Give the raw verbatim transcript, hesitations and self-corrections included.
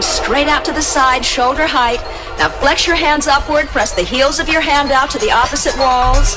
arms straight out to the side, shoulder height. Now flex your hands upward, press the heels of your hand out to the opposite walls.